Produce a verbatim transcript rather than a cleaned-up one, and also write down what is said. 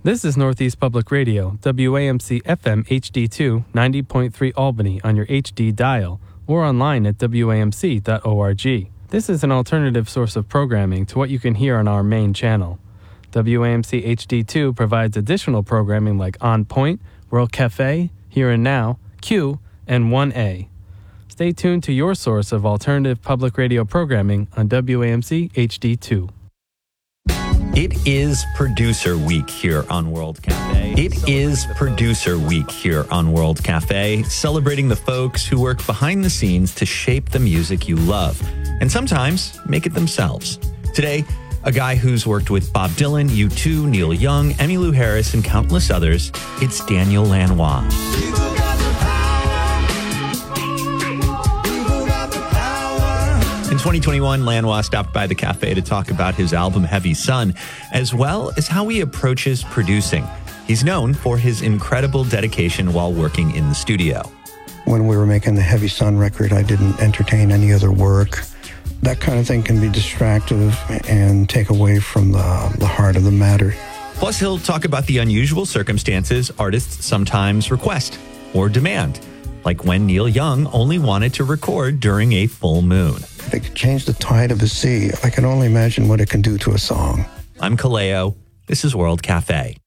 This is Northeast Public Radio, W A M C F M H D two, ninety point three Albany on your H D dial, or online at W A M C dot org. This is an alternative source of programming to what you can hear on our main channel. W A M C H D two provides additional programming like On Point, World Cafe, Here and Now, Q, and one A. Stay tuned to your source of alternative public radio programming on W A M C H D two. It is Producer Week here on World Cafe. It is Producer Week here on World Cafe, celebrating the folks who work behind the scenes to shape the music you love, and sometimes make it themselves. Today, a guy who's worked with Bob Dylan, U two, Neil Young, Emmylou Harris, and countless others. It's Daniel Lanois. In twenty twenty-one, Lanois stopped by the cafe to talk about his album Heavy Sun, as well as how he approaches producing. He's known for his incredible dedication while working in the studio. When we were making the Heavy Sun record, I didn't entertain any other work. That kind of thing can be distractive and take away from the, the heart of the matter. Plus, he'll talk about the unusual circumstances artists sometimes request or demand, like when Neil Young only wanted to record during a full moon. If it could change the tide of the sea, I can only imagine what it can do to a song. I'm Kaleo. This is World Cafe.